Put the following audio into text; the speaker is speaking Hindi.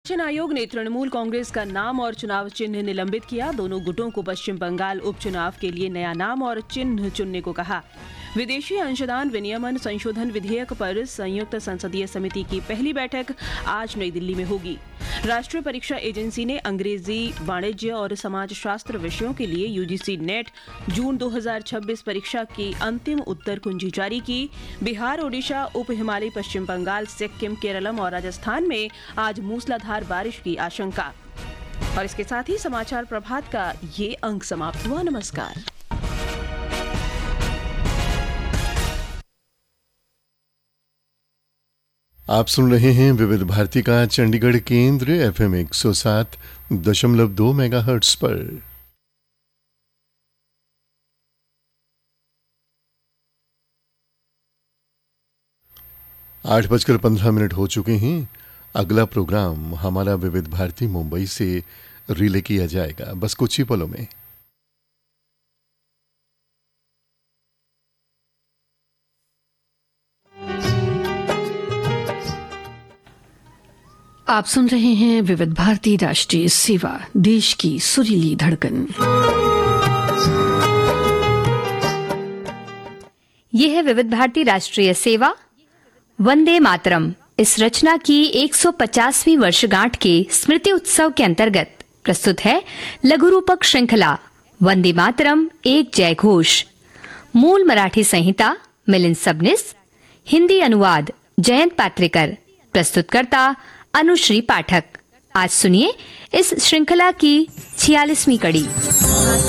निर्वाचन आयोग ने तृणमूल कांग्रेस का नाम और चुनाव चिन्ह निलंबित किया। दोनों गुटों को पश्चिम बंगाल उपचुनाव के लिए नया नाम और चिन्ह चुनने को कहा। विदेशी अंशदान विनियमन संशोधन विधेयक पर संयुक्त संसदीय समिति की पहली बैठक आज नई दिल्ली में होगी। राष्ट्रीय परीक्षा एजेंसी ने अंग्रेजी, वाणिज्य और समाजशास्त्र विषयों के लिए यूजीसी नेट जून 2026 परीक्षा की अंतिम उत्तर कुंजी जारी की। बिहार, ओडिशा, उप हिमालयी पश्चिम बंगाल, सिक्किम, केरलम और राजस्थान में आज मूसलाधार बारिश की आशंका। और इसके साथ ही समाचार प्रभात का ये अंक समाप्त हुआ। नमस्कार। आप सुन रहे हैं विविध भारती का चंडीगढ़ केंद्र FM 107.2 मेगाहर्ट्ज पर। 8:15 हो चुके हैं। अगला प्रोग्राम हमारा विविध भारती मुंबई से रिले किया जाएगा बस कुछ ही पलों में। आप सुन रहे हैं विविध भारती राष्ट्रीय सेवा, देश की सुरीली धड़कन। यह है विविध भारती राष्ट्रीय सेवा, वंदे मातरम। इस रचना की 150वीं वर्षगांठ के स्मृति उत्सव के अंतर्गत प्रस्तुत है लघु रूपक श्रृंखला वंदे मातरम एक जय घोष। मूल मराठी संहिता मिलिंद सबनिस, हिंदी अनुवाद जयंत पात्रेकर, प्रस्तुतकर्ता अनुश्री पाठक। आज सुनिए इस श्रृंखला की 46वीं कड़ी।